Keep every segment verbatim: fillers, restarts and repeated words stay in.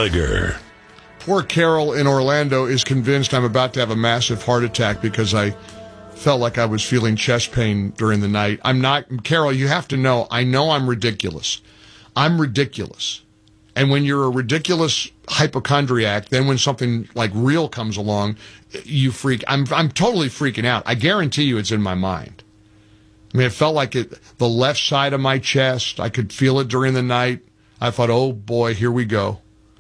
Gallagher. Poor Carol in Orlando is convinced I'm about to have a massive heart attack because I felt like I was feeling chest pain during the night. I'm not, Carol, you have to know, I know I'm ridiculous. I'm ridiculous. And when you're a ridiculous hypochondriac, then when something like real comes along, you freak. I'm I'm totally freaking out. I guarantee you it's in my mind. I mean, it felt like it, the left side of my chest, I could feel it during the night. I thought, oh boy, here we go.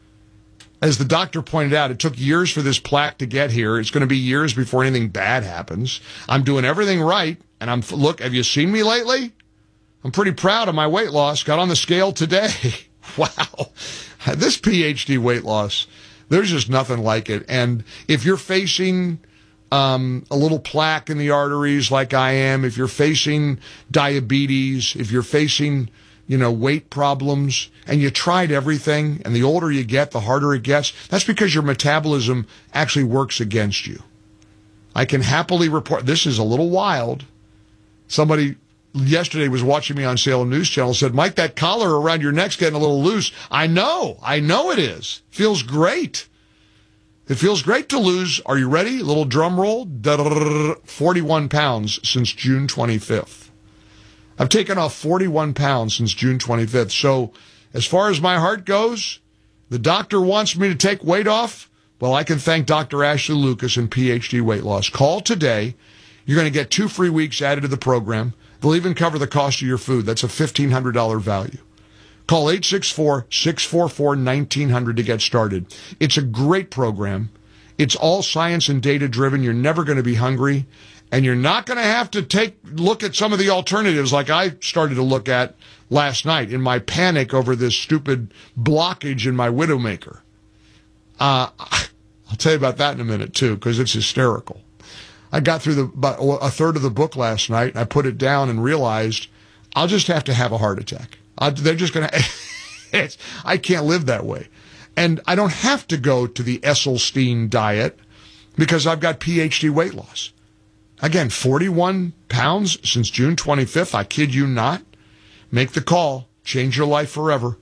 As the doctor pointed out, it took years for this plaque to get here. It's going to be years before anything bad happens. I'm doing everything right. And I'm, look, have you seen me lately? I'm pretty proud of my weight loss. Got on the scale today. Wow. This P H D weight loss, there's just nothing like it. And if you're facing um, a little plaque in the arteries like I am, if you're facing diabetes, if you're facing, you know, weight problems, and you tried everything, and the older you get, the harder it gets, that's because your metabolism actually works against you. I can happily report, this is a little wild. Somebody yesterday was watching me on Salem News Channel, said, Mike, that collar around your neck's getting a little loose. I know. I know it is. Feels great. It feels great to lose. Are you ready? A little drum roll. forty-one pounds since June twenty-fifth. I've taken off forty-one pounds since June twenty-fifth. So as far as my heart goes, the doctor wants me to take weight off. Well, I can thank Doctor Ashley Lucas and P H D Weight Loss. Call today. You're going to get two free weeks added to the program. They'll even cover the cost of your food. That's a fifteen hundred dollars value. Call eight six four, six four four, one nine zero zero to get started. It's a great program. It's all science and data driven. You're never going to be hungry. And you're not going to have to take look at some of the alternatives like I started to look at last night in my panic over this stupid blockage in my Widowmaker. Uh, I'll tell you about that in a minute, too, because it's hysterical. I got through the about a third of the book last night, and I put it down and realized I'll just have to have a heart attack. I, they're just going to, I can't live that way. And I don't have to go to the Esselstyn diet because I've got P H D weight loss. Again, forty-one pounds since June twenty-fifth. I kid you not. Make the call. Change your life forever.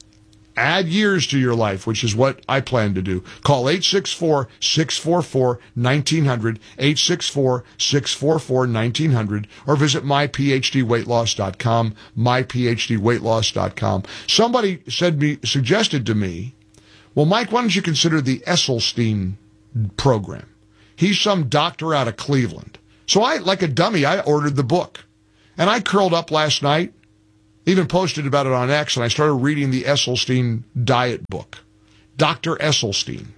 Add years to your life, which is what I plan to do. Call eight six four, six four four, one nine zero zero, eight six four, six four four, one nine zero zero, or visit my p h d weight loss dot com, my p h d weight loss dot com. Somebody said me, suggested to me, well, Mike, why don't you consider the Esselstyn program? He's some doctor out of Cleveland. So I, like a dummy, I ordered the book. And I curled up last night, even posted about it on X, and I started reading the Esselstyn diet book. Doctor Esselstyn.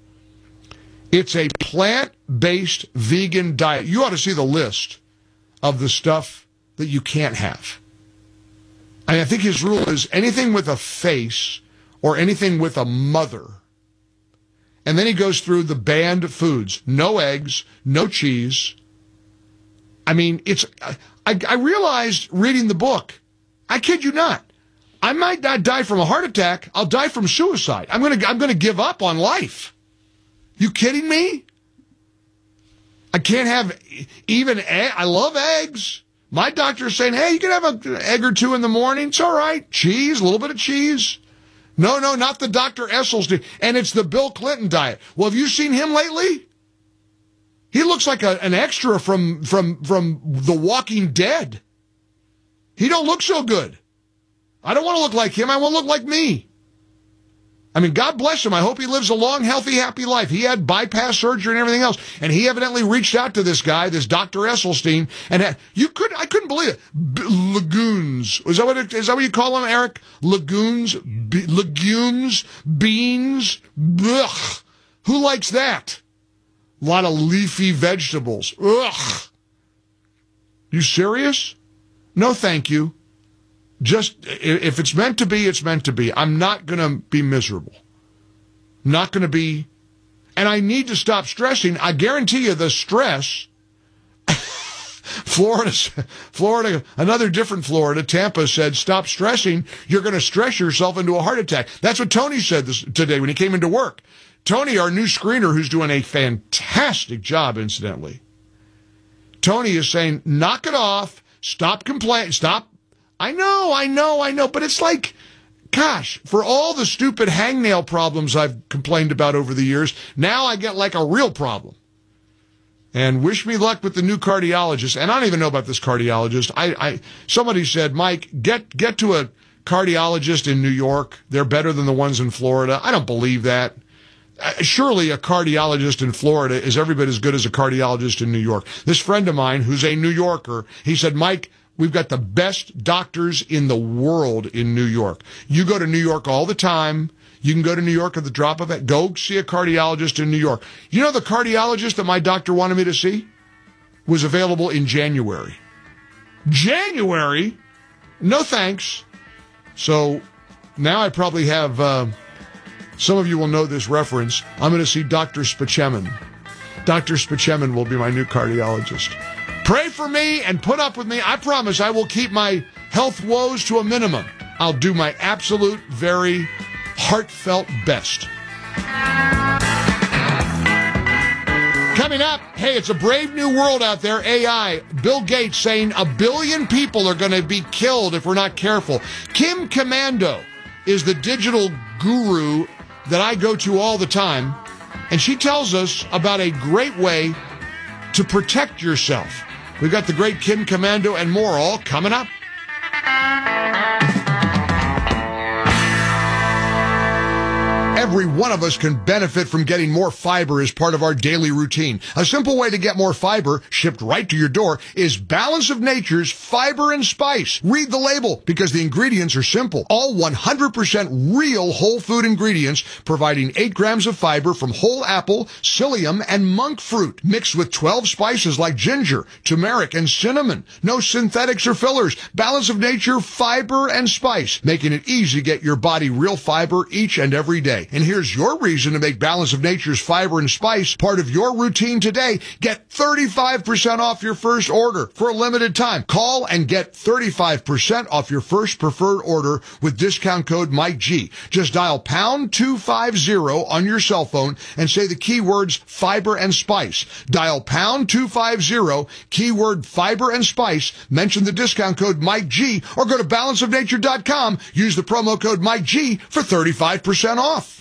It's a plant-based vegan diet. You ought to see the list of the stuff that you can't have. And I think his rule is anything with a face or anything with a mother. And then he goes through the banned foods. No eggs, no cheese. I mean, it's. I, I realized reading the book, I kid you not, I might not die from a heart attack. I'll die from suicide. I'm gonna. I'm gonna give up on life. You kidding me? I can't have even. Egg. I love eggs. My doctor's saying, hey, you can have an egg or two in the morning. It's all right. Cheese, a little bit of cheese. No, no, not the Doctor Esselstyn. And it's the Bill Clinton diet. Well, have you seen him lately? He looks like a, an extra from, from, from The Walking Dead. He don't look so good. I don't want to look like him. I want to look like me. I mean, God bless him. I hope he lives a long, healthy, happy life. He had bypass surgery and everything else. And he evidently reached out to this guy, this Doctor Esselstyn, and had, you could, I couldn't believe it. B- lagoons. Is that what it, is that what you call them, Eric? Lagoons? B- legumes? Beans? Ugh. Who likes that? A lot of leafy vegetables. Ugh. You serious? No, thank you. Just, if it's meant to be, it's meant to be. I'm not going to be miserable. Not going to be, and I need to stop stressing. I guarantee you the stress, Florida, Florida, another different Florida, Tampa said, stop stressing. You're going to stress yourself into a heart attack. That's what Tony said this, today when he came into work. Tony, our new screener, who's doing a fantastic job, incidentally. Tony is saying, knock it off. Stop complaining. Stop. I know, I know, I know. But it's like gosh, for all the stupid hangnail problems I've complained about over the years, now I get like a real problem. And wish me luck with the new cardiologist. And I don't even know about this cardiologist. I, I somebody said, Mike, get get to a cardiologist in New York. They're better than the ones in Florida. I don't believe that. Uh, surely a cardiologist in Florida is every bit as good as a cardiologist in New York. This friend of mine, who's a New Yorker, he said, Mike, we've got the best doctors in the world in New York. You go to New York all the time. You can go to New York at the drop of it. Go see a cardiologist in New York. You know, the cardiologist that my doctor wanted me to see was available in January. January? No thanks. So now I probably have, uh, some of you will know this reference. I'm going to see Doctor Spachemin. Doctor Spachemin will be my new cardiologist. Pray for me and put up with me. I promise I will keep my health woes to a minimum. I'll do my absolute, very heartfelt best. Coming up, hey, it's a brave new world out there, A I. Bill Gates saying a billion people are going to be killed if we're not careful. Kim Komando is the digital guru that I go to all the time, and she tells us about a great way to protect yourself. We've got the great Kim Komando and more all coming up. Every one of us can benefit from getting more fiber as part of our daily routine. A simple way to get more fiber shipped right to your door is Balance of Nature's Fiber and Spice. Read the label because the ingredients are simple. All one hundred percent real whole food ingredients, providing eight grams of fiber from whole apple, psyllium, and monk fruit, mixed with twelve spices like ginger, turmeric, and cinnamon. No synthetics or fillers. Balance of Nature Fiber and Spice, making it easy to get your body real fiber each and every day. And here's your reason to make Balance of Nature's Fiber and Spice part of your routine today. Get thirty-five percent off your first order for a limited time. Call and get thirty-five percent off your first preferred order with discount code Mike G. Just dial pound two fifty on your cell phone and say the keywords Fiber and Spice. Dial pound two fifty, keyword Fiber and Spice, mention the discount code Mike G, or go to balance of nature dot com. Use the promo code Mike G for thirty-five percent off.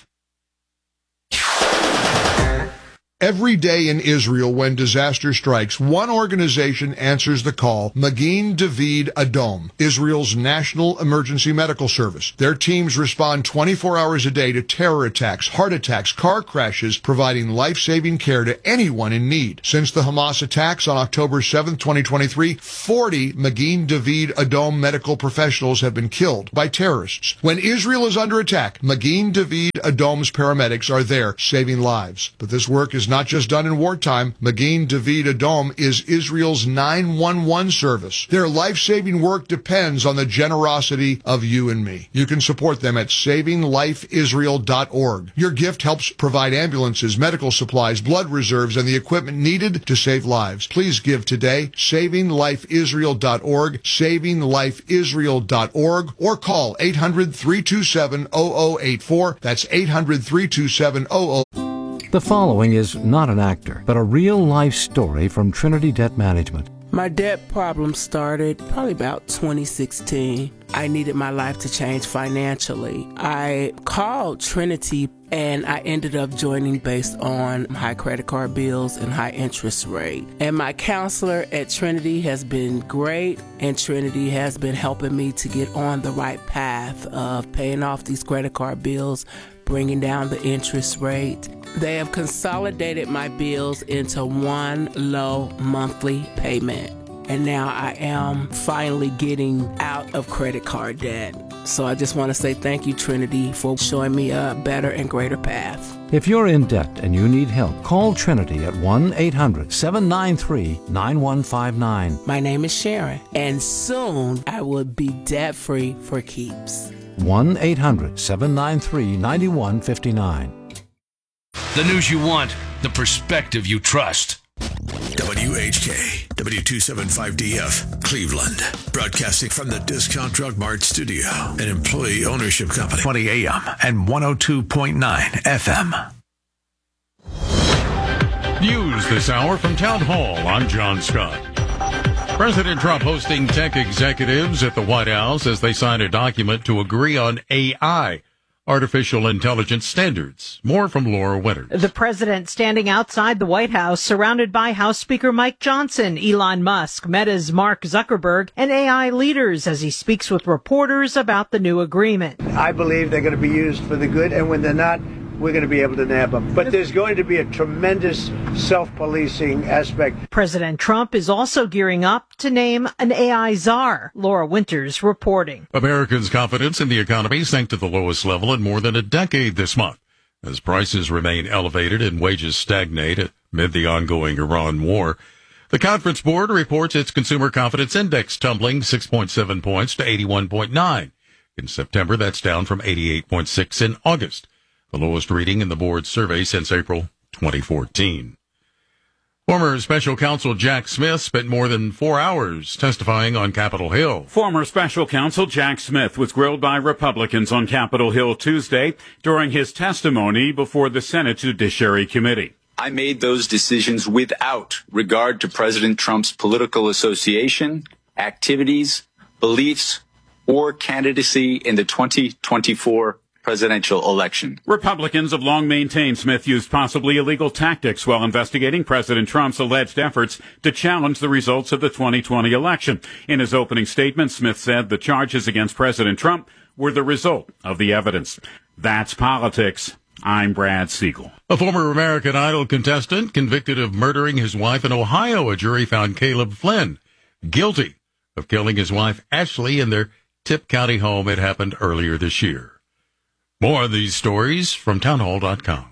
Every day in Israel, when disaster strikes, one organization answers the call, Magen David Adom, Israel's national emergency medical service. Their teams respond twenty-four hours a day to terror attacks, heart attacks, car crashes, providing life-saving care to anyone in need. Since the Hamas attacks on October seventh, twenty twenty-three, forty Magen David Adom medical professionals have been killed by terrorists. When Israel is under attack, Magen David Adom's paramedics are there saving lives. But this work is not just done in wartime. Magen David Adom is Israel's nine one one service. Their life-saving work depends on the generosity of you and me. You can support them at saving life israel dot org. Your gift helps provide ambulances, medical supplies, blood reserves, and the equipment needed to save lives. Please give today, saving life israel dot org, saving life israel dot org, or call eight hundred, three two seven, zero zero eight four. That's eight hundred, three two seven, zero zero eight four. The following is not an actor, but a real-life story from Trinity Debt Management. My debt problem started probably about twenty sixteen. I needed my life to change financially. I called Trinity and I ended up joining based on high credit card bills and high interest rate. And my counselor at Trinity has been great, and Trinity has been helping me to get on the right path of paying off these credit card bills, bringing down the interest rate. They have consolidated my bills into one low monthly payment. And now I am finally getting out of credit card debt. So I just want to say thank you, Trinity, for showing me a better and greater path. If you're in debt and you need help, call Trinity at one eight hundred, seven nine three, nine one five nine. My name is Sharon, and soon I will be debt-free for keeps. one eight hundred, seven nine three, nine one five nine. The news you want, the perspective you trust. W H K, W two seventy-five D F, Cleveland. Broadcasting from the Discount Drug Mart studio, an employee ownership company. twenty A M and one oh two point nine F M. News this hour from Town Hall. I'm John Scott. President Trump hosting tech executives at the White House as they sign a document to agree on A I, artificial intelligence standards. More from Laura Winters. The president standing outside the White House, surrounded by House Speaker Mike Johnson, Elon Musk, Meta's Mark Zuckerberg, and A I leaders as he speaks with reporters about the new agreement. I believe they're going to be used for the good, and when they're not, we're going to be able to nab them. But there's going to be a tremendous self-policing aspect. President Trump is also gearing up to name an A I czar. Laura Winters reporting. Americans' confidence in the economy sank to the lowest level in more than a decade this month, as prices remain elevated and wages stagnate amid the ongoing Iran war. The Conference Board reports its consumer confidence index tumbling six point seven points to eighty-one point nine. In September, that's down from eighty-eight point six in August, the lowest reading in the board's survey since April twenty fourteen. Former special counsel Jack Smith spent more than four hours testifying on Capitol Hill. Former special counsel Jack Smith was grilled by Republicans on Capitol Hill Tuesday during his testimony before the Senate Judiciary Committee. I made those decisions without regard to President Trump's political association, activities, beliefs, or candidacy in the twenty twenty-four presidential election. Republicans have long maintained Smith used possibly illegal tactics while investigating President Trump's alleged efforts to challenge the results of the twenty twenty election. In his opening statement, Smith said the charges against President Trump were the result of the evidence. That's politics. I'm Brad Siegel. A former American Idol contestant convicted of murdering his wife in Ohio. A jury found Caleb Flynn guilty of killing his wife Ashley in their Tip County home. It happened earlier this year. More of these stories from townhall dot com.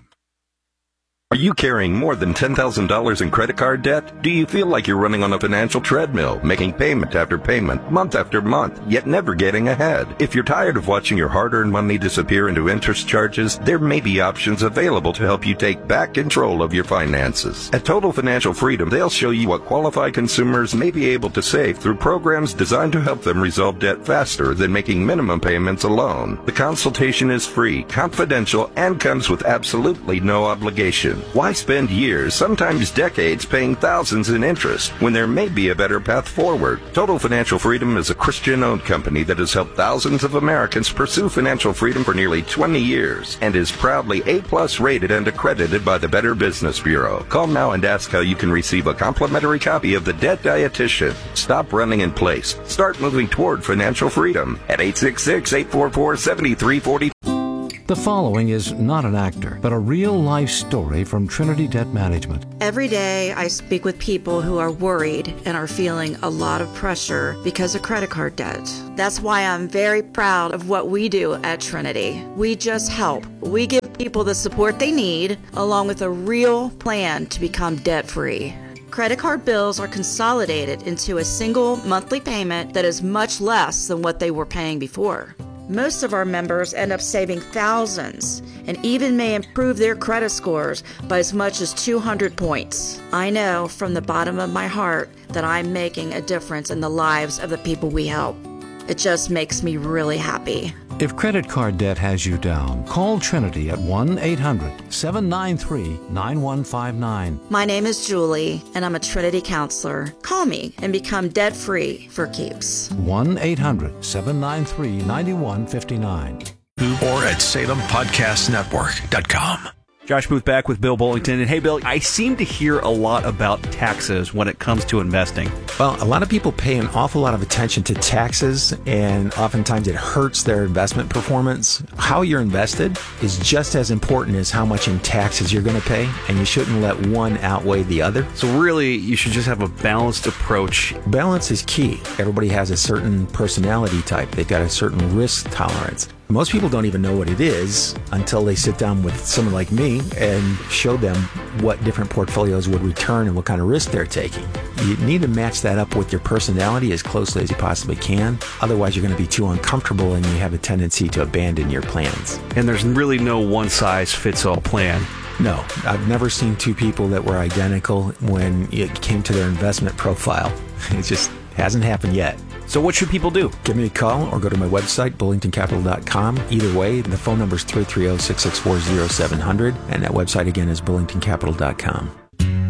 Are you carrying more than ten thousand dollars in credit card debt? Do you feel like you're running on a financial treadmill, making payment after payment, month after month, yet never getting ahead? If you're tired of watching your hard-earned money disappear into interest charges, there may be options available to help you take back control of your finances. At Total Financial Freedom, they'll show you what qualified consumers may be able to save through programs designed to help them resolve debt faster than making minimum payments alone. The consultation is free, confidential, and comes with absolutely no obligation. Why spend years, sometimes decades, paying thousands in interest when there may be a better path forward? Total Financial Freedom is a Christian-owned company that has helped thousands of Americans pursue financial freedom for nearly twenty years and is proudly A-plus rated and accredited by the Better Business Bureau. Call now and ask how you can receive a complimentary copy of The Debt Dietitian. Stop running in place. Start moving toward financial freedom at eight six six, eight four four, seven three four zero. The following is not an actor, but a real-life story from Trinity Debt Management. Every day I speak with people who are worried and are feeling a lot of pressure because of credit card debt. That's why I'm very proud of what we do at Trinity. We just help. We give people the support they need, along with a real plan to become debt-free. Credit card bills are consolidated into a single monthly payment that is much less than what they were paying before. Most of our members end up saving thousands and even may improve their credit scores by as much as two hundred points. I know from the bottom of my heart that I'm making a difference in the lives of the people we help. It just makes me really happy. If credit card debt has you down, call Trinity at one eight hundred, seven nine three, nine one five nine. My name is Julie, and I'm a Trinity counselor. Call me and become debt-free for keeps. one eight hundred, seven nine three, nine one five nine. Or at Salem Podcast Network dot com. Josh Booth back with Bill Bullington. And hey, Bill, I seem to hear a lot about taxes when it comes to investing. Well, a lot of people pay an awful lot of attention to taxes, and oftentimes it hurts their investment performance. How you're invested is just as important as how much in taxes you're going to pay, and you shouldn't let one outweigh the other. So really, you should just have a balanced approach. Balance is key. Everybody has a certain personality type. They've got a certain risk tolerance. Most people don't even know what it is until they sit down with someone like me and show them what different portfolios would return and what kind of risk they're taking. You need to match that up with your personality as closely as you possibly can. Otherwise, you're going to be too uncomfortable and you have a tendency to abandon your plans. And there's really no one-size-fits-all plan. No, I've never seen two people that were identical when it came to their investment profile. It just hasn't happened yet. So what should people do? Give me a call or go to my website, bullington capital dot com. Either way, the phone number is three three zero, six six four, zero seven zero zero, and that website again is bullington capital dot com.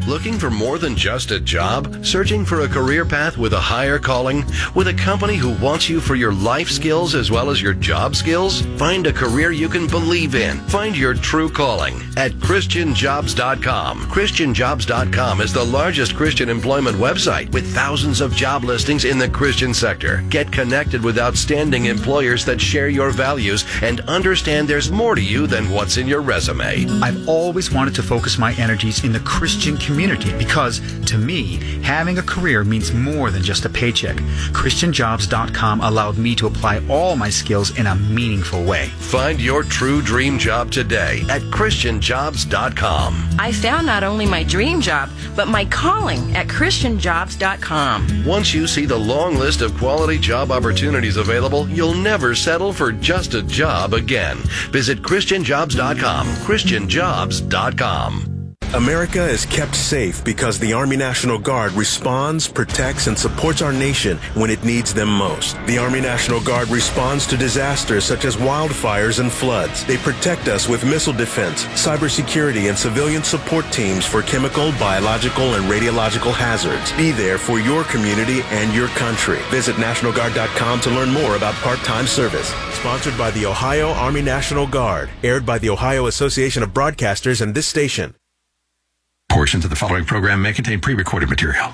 Looking for more than just a job? Searching for a career path with a higher calling? With a company who wants you for your life skills as well as your job skills? Find a career you can believe in. Find your true calling at Christian Jobs dot com. Christian Jobs dot com is the largest Christian employment website with thousands of job listings in the Christian sector. Get connected with outstanding employers that share your values and understand there's more to you than what's in your resume. I've always wanted to focus my energies in the Christian community because, to me, having a career means more than just a paycheck. Christian Jobs dot com allowed me to apply all my skills in a meaningful way. Find your true dream job today at Christian Jobs dot com. I found not only my dream job, but my calling at Christian Jobs dot com. Once you see the long list of quality job opportunities available, you'll never settle for just a job again. Visit Christian Jobs dot com. Christian Jobs dot com. America is kept safe because the Army National Guard responds, protects, and supports our nation when it needs them most. The Army National Guard responds to disasters such as wildfires and floods. They protect us with missile defense, cybersecurity, and civilian support teams for chemical, biological, and radiological hazards. Be there for your community and your country. Visit National Guard dot com to learn more about part-time service. Sponsored by the Ohio Army National Guard. Aired by the Ohio Association of Broadcasters and this station. Portions of the following program may contain pre-recorded material.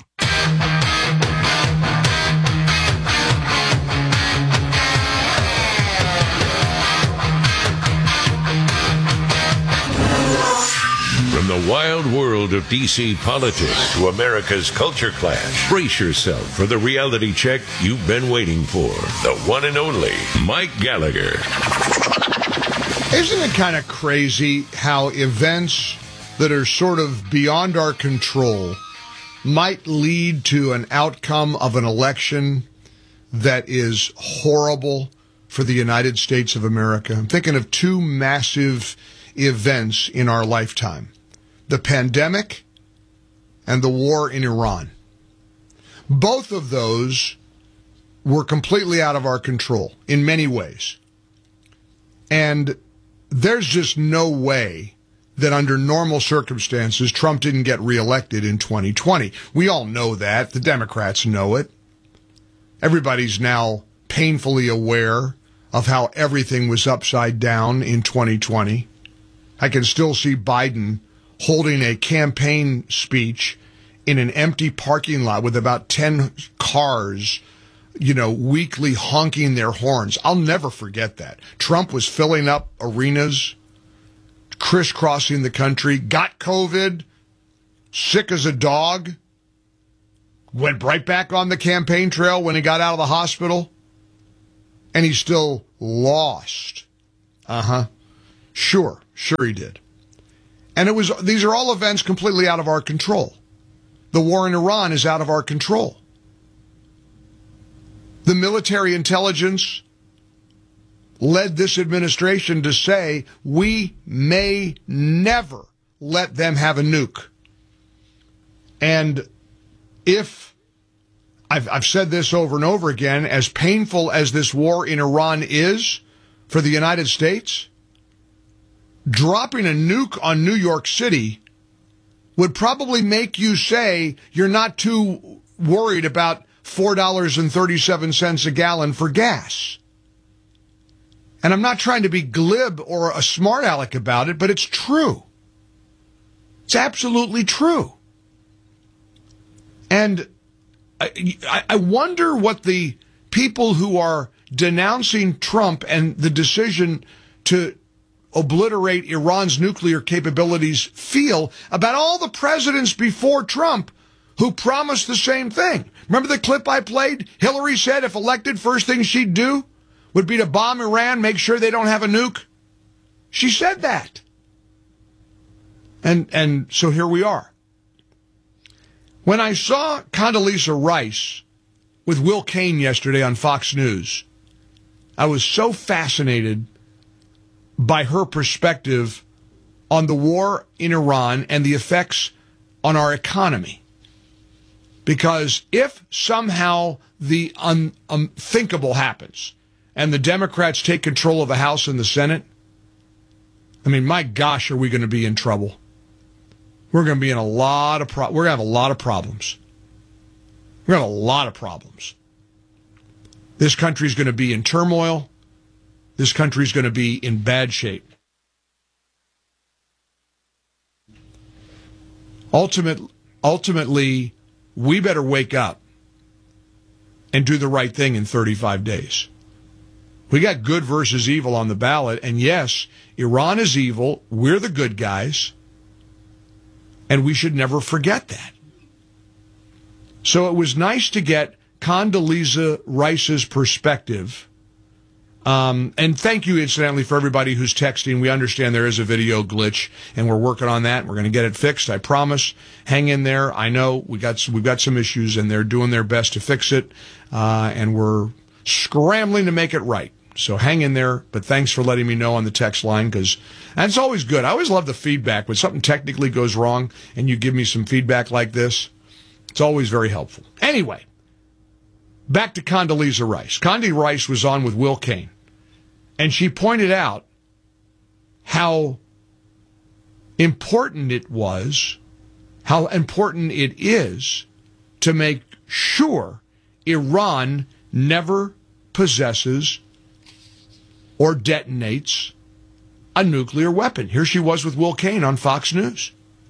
From the wild world of D C politics to America's culture clash, brace yourself for the reality check you've been waiting for. The one and only Mike Gallagher. Isn't it kind of crazy how events that are sort of beyond our control might lead to an outcome of an election that is horrible for the United States of America? I'm thinking of two massive events in our lifetime: the pandemic and the war in Iran. Both of those were completely out of our control in many ways. And there's just no way that under normal circumstances, Trump didn't get reelected in twenty twenty. We all know that. The Democrats know it. Everybody's now painfully aware of how everything was upside down in twenty twenty. I can still see Biden holding a campaign speech in an empty parking lot with about ten cars, you know, weakly honking their horns. I'll never forget that. Trump was filling up arenas, crisscrossing the country, got COVID, sick as a dog, went right back on the campaign trail when he got out of the hospital, and he still lost. Uh-huh. Sure, sure he did. And it was, these are all events completely out of our control. The war in Iran is out of our control. The military intelligence led this administration to say we may never let them have a nuke. And if, I've, I've said this over and over again, as painful as this war in Iran is for the United States, dropping a nuke on New York City would probably make you say you're not too worried about four dollars and thirty-seven cents a gallon for gas. And I'm not trying to be glib or a smart aleck about it, but it's true. It's absolutely true. And I, I wonder what the people who are denouncing Trump and the decision to obliterate Iran's nuclear capabilities feel about all the presidents before Trump who promised the same thing. Remember the clip I played? Hillary said if elected, first thing she'd do would be to bomb Iran, make sure they don't have a nuke. She said that. And and so here we are. When I saw Condoleezza Rice with Will Cain yesterday on Fox News, I was so fascinated by her perspective on the war in Iran and the effects on our economy. Because if somehow the un- unthinkable happens and the Democrats take control of the House and the Senate, I mean, my gosh, are we going to be in trouble? we're going to be in a lot of pro- we're going to have a lot of problems. We're going to have a lot of problems. This country's going to be in turmoil. This country's going to be in bad shape. Ultimate, ultimately, we better wake up and do the right thing in thirty-five days. We got good versus evil on the ballot, and yes, Iran is evil. We're the good guys, and we should never forget that. So it was nice to get Condoleezza Rice's perspective. Um, and thank you, incidentally, for everybody who's texting. We understand there is a video glitch, and we're working on that. We're going to get it fixed, I promise. Hang in there. I know we got we've got some issues, and they're doing their best to fix it, uh, and we're scrambling to make it right. So hang in there, but thanks for letting me know on the text line, because that's always good. I always love the feedback. When something technically goes wrong and you give me some feedback like this, it's always very helpful. Anyway, back to Condoleezza Rice. Condi Rice was on with Will Cain, and she pointed out how important it was, how important it is to make sure Iran never possesses or detonates a nuclear weapon. Here she was with Will Cain on Fox News.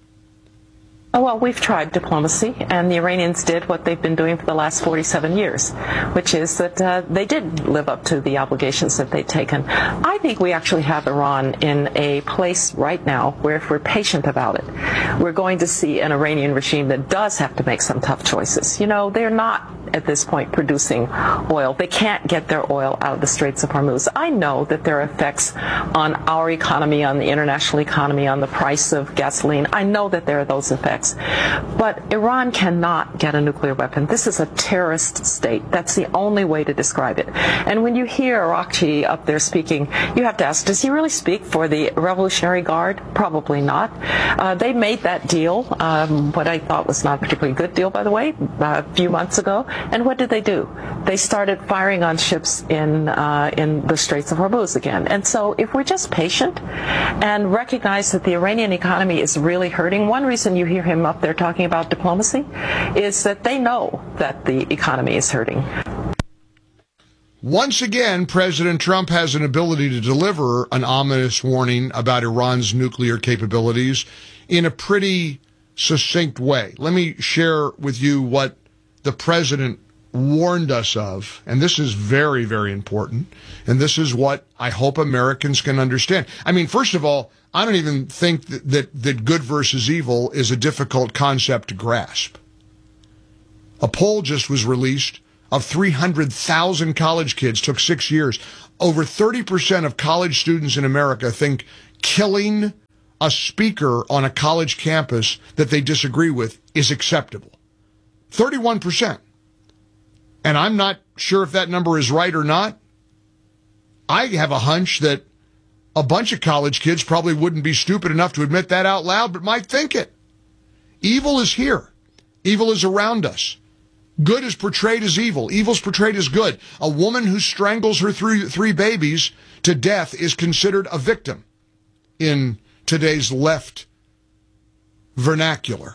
Oh, well, we've tried diplomacy, and the Iranians did what they've been doing for the last forty-seven years, which is that uh, they did live up to the obligations that they'd taken. I think we actually have Iran in a place right now where, if we're patient about it, we're going to see an Iranian regime that does have to make some tough choices. You know, they're not at this point producing oil. They can't get their oil out of the Straits of Hormuz. I know that there are effects on our economy, on the international economy, on the price of gasoline. I know that there are those effects. But Iran cannot get a nuclear weapon. This is a terrorist state. That's the only way to describe it. And when you hear Araghchi up there speaking, you have to ask, does he really speak for the Revolutionary Guard? Probably not. Uh, they made that deal, um, what I thought was not a particularly good deal, by the way, a few months ago. And what did they do? They started firing on ships in uh, in the Straits of Hormuz again. And so if we're just patient and recognize that the Iranian economy is really hurting, one reason you hear him up there talking about diplomacy is that they know that the economy is hurting. Once again, President Trump has an ability to deliver an ominous warning about Iran's nuclear capabilities in a pretty succinct way. Let me share with you what the president warned us of, and this is very, very important, and this is what I hope Americans can understand. I mean, first of all, I don't even think that, that, that good versus evil is a difficult concept to grasp. A poll just was released of three hundred thousand college kids, took six years. Over thirty percent of college students in America think killing a speaker on a college campus that they disagree with is acceptable. thirty-one percent. And I'm not sure if that number is right or not. I have a hunch that a bunch of college kids probably wouldn't be stupid enough to admit that out loud, but might think it. Evil is here. Evil is around us. Good is portrayed as evil. Evil is portrayed as good. A woman who strangles her three, three babies to death is considered a victim in today's left vernacular.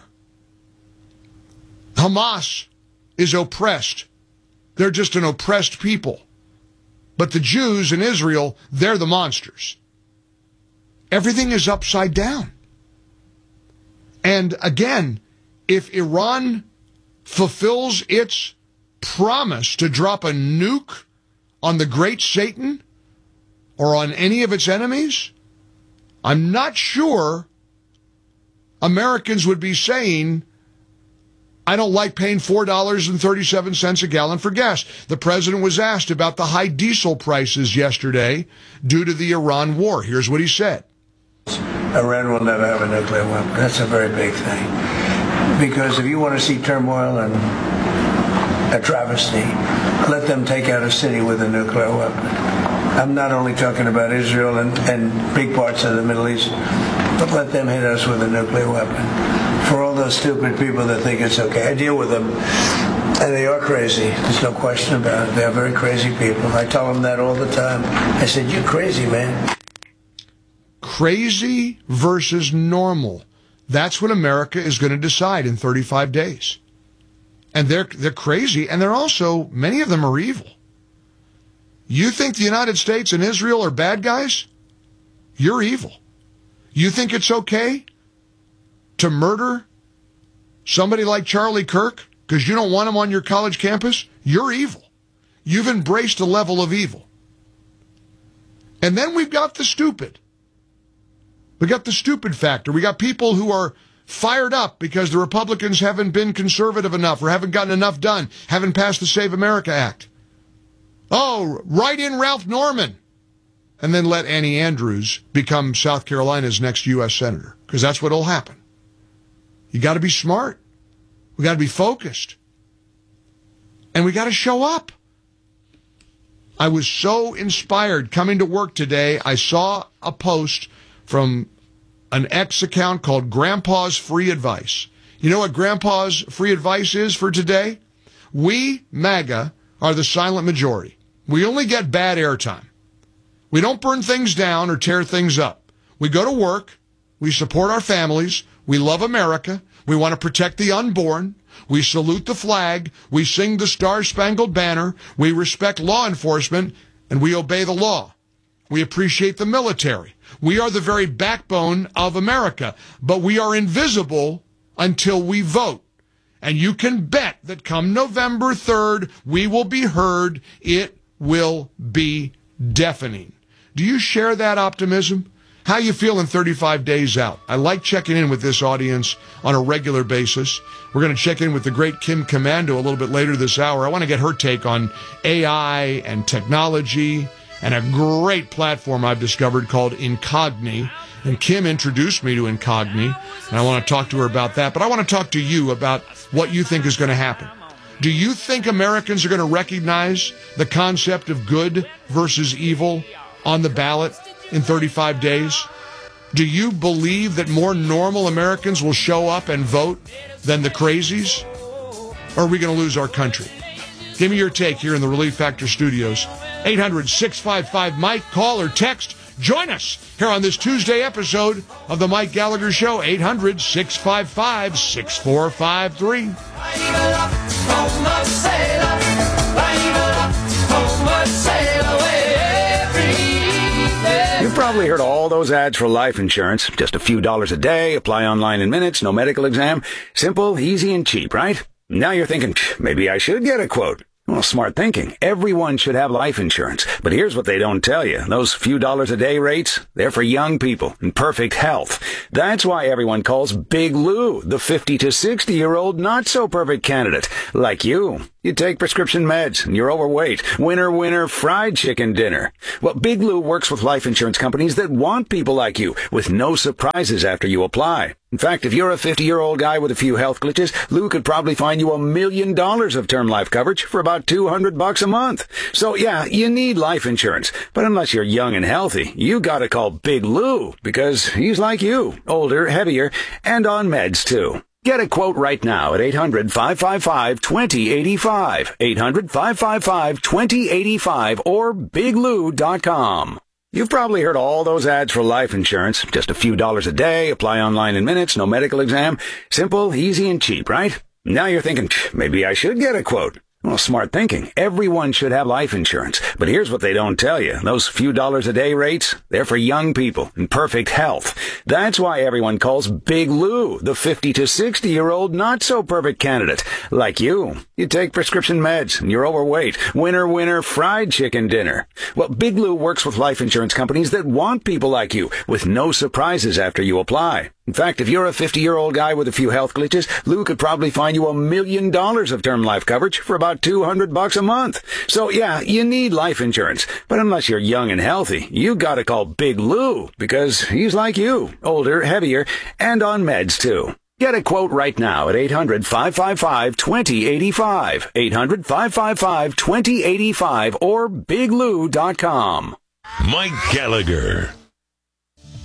Hamas is oppressed. They're just an oppressed people. But the Jews in Israel, they're the monsters. Everything is upside down. And again, if Iran fulfills its promise to drop a nuke on the great Satan or on any of its enemies, I'm not sure Americans would be saying, I don't like paying four dollars and thirty-seven cents a gallon for gas. The president was asked about the high diesel prices yesterday due to the Iran war. Here's what he said. Iran will never have a nuclear weapon. That's a very big thing. Because if you want to see turmoil and a travesty, let them take out a city with a nuclear weapon. I'm not only talking about Israel and, and big parts of the Middle East, but let them hit us with a nuclear weapon. For all those stupid people that think it's okay, I deal with them, and they are crazy. There's no question about it. They are very crazy people. I tell them that all the time. I said, you're crazy, man. Crazy versus normal. That's what America is going to decide in thirty-five days. And they're they're crazy, and they're also, many of them are evil. You think the United States and Israel are bad guys? You're evil. You think it's okay to murder somebody like Charlie Kirk because you don't want him on your college campus? You're evil. You've embraced a level of evil. And then we've got the stupid. We got the stupid factor. We got people who are fired up because the Republicans haven't been conservative enough or haven't gotten enough done, haven't passed the Save America Act. Oh, write in Ralph Norman. And then let Annie Andrews become South Carolina's next U S senator, because that's what will happen. You got to be smart. We got to be focused. And we got to show up. I was so inspired coming to work today. I saw a post from an X account called Grandpa's Free Advice. You know what Grandpa's Free Advice is for today? We, MAGA, are the silent majority. We only get bad airtime. We don't burn things down or tear things up. We go to work. We support our families. We love America. We want to protect the unborn. We salute the flag. We sing the Star-Spangled Banner. We respect law enforcement, and we obey the law. We appreciate the military. We are the very backbone of America, but we are invisible until we vote. And you can bet that come November third, we will be heard. It will be deafening. Do you share that optimism? How you feeling thirty-five days out? I like checking in with this audience on a regular basis. We're going to check in with the great Kim Komando a little bit later this hour. I want to get her take on A I and technology and a great platform I've discovered called Incogni. And Kim introduced me to Incogni, and I want to talk to her about that. But I want to talk to you about what you think is going to happen. Do you think Americans are going to recognize the concept of good versus evil on the ballot in thirty-five days? Do you believe that more normal Americans will show up and vote than the crazies? Or are we going to lose our country? Give me your take here in the Relief Factor Studios. eight hundred, six five five, Mike. Call or text. Join us here on this Tuesday episode of The Mike Gallagher Show. eight hundred, six five five, six four five three. You've probably heard all those ads for life insurance. Just a few dollars a day, apply online in minutes, no medical exam. Simple, easy, and cheap, right? Now you're thinking, maybe I should get a quote. Well, smart thinking. Everyone should have life insurance. But here's what they don't tell you. Those few dollars a day rates, they're for young people in perfect health. That's why everyone calls Big Lou the fifty to sixty-year-old not-so-perfect candidate. Like you. You take prescription meds, and you're overweight. Winner, winner, fried chicken dinner. Well, Big Lou works with life insurance companies that want people like you, with no surprises after you apply. In fact, if you're a fifty-year-old guy with a few health glitches, Lou could probably find you a million dollars of term life coverage for about two hundred bucks a month. So yeah, you need life insurance. But unless you're young and healthy, you gotta call Big Lou, because he's like you, older, heavier, and on meds too. Get a quote right now at eight hundred, five five five, two zero eight five, eight hundred, five five five, two zero eight five, or big lou dot com. You've probably heard all those ads for life insurance. Just a few dollars a day, apply online in minutes, no medical exam. Simple, easy, and cheap, right? Now you're thinking, maybe I should get a quote. Well, smart thinking. Everyone should have life insurance. But here's what they don't tell you. Those few dollars a day rates, they're for young people in perfect health. That's why everyone calls Big Lou the fifty to sixty-year-old not-so-perfect candidate. Like you. You take prescription meds, and you're overweight. Winner, winner, fried chicken dinner. Well, Big Lou works with life insurance companies that want people like you, with no surprises after you apply. In fact, if you're a fifty-year-old guy with a few health glitches, Lou could probably find you a million dollars of term life coverage for about two hundred bucks a month. So yeah, you need life insurance. But unless you're young and healthy, you gotta call Big Lou, because he's like you, older, heavier, and on meds too. Get a quote right now at eight hundred, five five five, two zero eight five, eight hundred, five five five, two zero eight five, or big lou dot com. Mike Gallagher.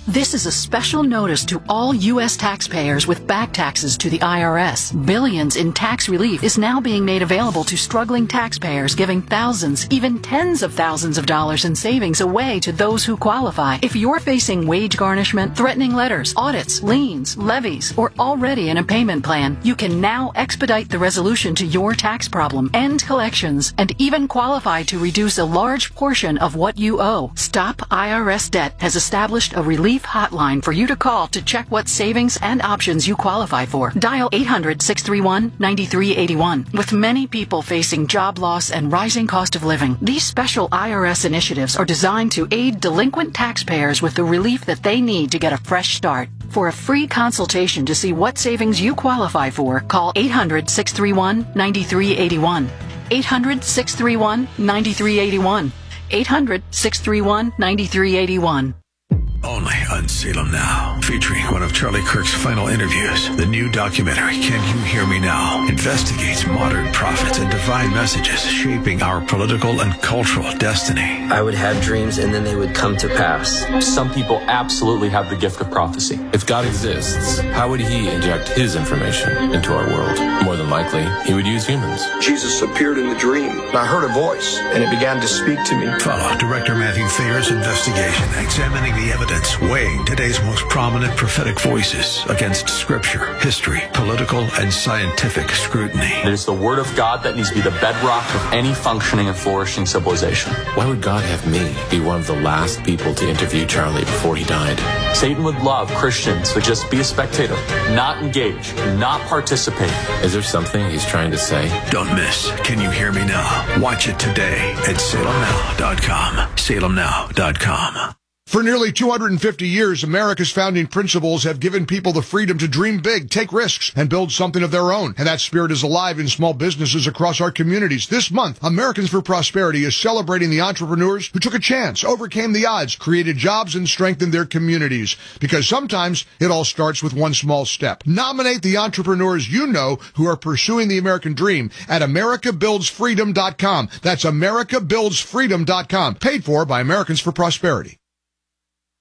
This is a special notice to all U S taxpayers with back taxes to the I R S. Billions in tax relief is now being made available to struggling taxpayers, giving thousands, even tens of thousands of dollars in savings away to those who qualify. If you're facing wage garnishment, threatening letters, audits, liens, levies, or already in a payment plan, you can now expedite the resolution to your tax problem, end collections, and even qualify to reduce a large portion of what you owe. Stop I R S Debt has established a relief hotline for you to call to check what savings and options you qualify for. Dial eight hundred, six three one, nine three eight one. With many people facing job loss and rising cost of living, these special I R S initiatives are designed to aid delinquent taxpayers with the relief that they need to get a fresh start. For a free consultation to see what savings you qualify for, call eight hundred, six three one, nine three eight one. eight hundred, six three one, nine three eight one. eight hundred, six three one, nine three eight one. Only on Salem Now, featuring one of Charlie Kirk's final interviews. The new documentary, Can You Hear Me Now?, investigates modern prophets and divine messages shaping our political and cultural destiny. I would have dreams and then they would come to pass. Some people absolutely have the gift of prophecy. If God exists, how would he inject his information into our world? More than likely, he would use humans. Jesus appeared in the dream, and I heard a voice, and it began to speak to me. Follow Director Matthew Thayer's investigation, examining the evidence, weighing today's most prominent prophetic voices against scripture, history, political, and scientific scrutiny. It is the word of God that needs to be the bedrock of any functioning and flourishing civilization. Why would God have me be one of the last people to interview Charlie before he died? Satan would love Christians to just be a spectator, not engage, not participate. Is there something he's trying to say? Don't miss Can You Hear Me Now? Watch it today at salem now dot com. salem now dot com. For nearly two hundred fifty years, America's founding principles have given people the freedom to dream big, take risks, and build something of their own. And that spirit is alive in small businesses across our communities. This month, Americans for Prosperity is celebrating the entrepreneurs who took a chance, overcame the odds, created jobs, and strengthened their communities. Because sometimes it all starts with one small step. Nominate the entrepreneurs you know who are pursuing the American dream at america builds freedom dot com. That's america builds freedom dot com. Paid for by Americans for Prosperity.